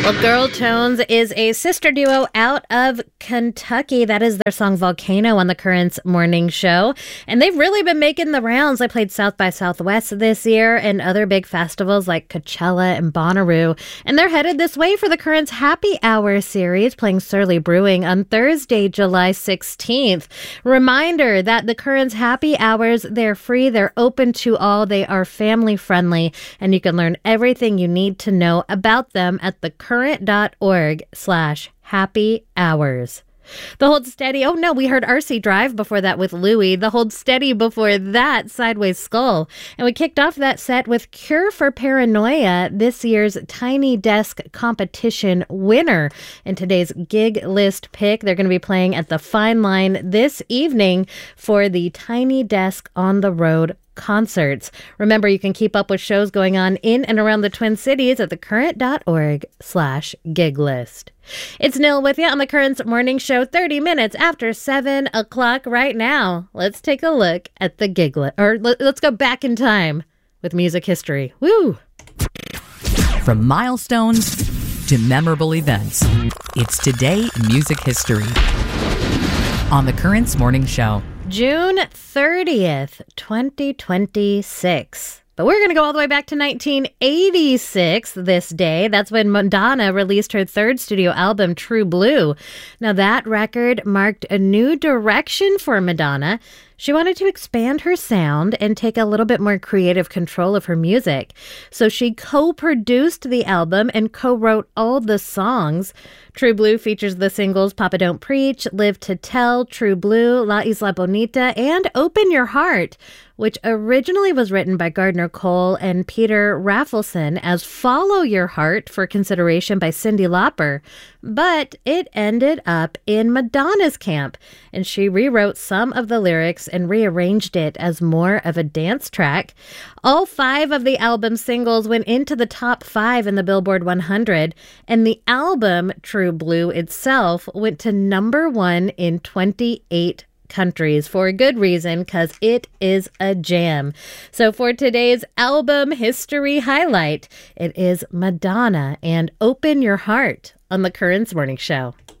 Well, Girl Tones is a sister duo out of Kentucky. That is their song Volcano on the Currents morning show. And they've really been making the rounds. They played South by Southwest this year and other big festivals like Coachella and Bonnaroo. And they're headed this way for the Currents Happy Hour series, playing Surly Brewing on Thursday, July 16th. Reminder that the Currents Happy Hours, they're free, they're open to all, they are family friendly, and you can learn everything you need to know about them at thecurrent.org/happy hours. The Hold Steady, oh no, we heard RC Drive before that with Louie. The Hold Steady before that, Sideways Skull. And we kicked off that set with Cure for Paranoia, this year's Tiny Desk competition winner. In today's gig list pick, they're going to be playing at the Fine Line this evening for the Tiny Desk on the Road concerts. Remember, you can keep up with shows going on in and around the Twin Cities at thecurrent.org/gig list. It's Nil with you on the Currents Morning Show, 30 minutes after 7 o'clock right now. Let's take a look at the gig list, or let's go back in time with music history. Woo! From milestones to memorable events, it's Today in Music History on the Currents Morning Show. June 30th, 2026. But we're going to go all the way back to 1986 this day. That's when Madonna released her third studio album, True Blue. Now, that record marked a new direction for Madonna. She wanted to expand her sound and take a little bit more creative control of her music. So she co-produced the album and co-wrote all the songs. True Blue features the singles Papa Don't Preach, Live to Tell, True Blue, La Isla Bonita, and Open Your Heart, which originally was written by Gardner Cole and Peter Rafelson as Follow Your Heart for consideration by Cyndi Lauper. But it ended up in Madonna's camp, and she rewrote some of the lyrics and rearranged it as more of a dance track. All 5 of the album's singles went into the top 5 in the Billboard 100, and the album, True Blue itself, went to number 1 in 28 countries for a good reason, because it is a jam. So for today's album history highlight, it is Madonna and Open Your Heart on the Currents Morning Show.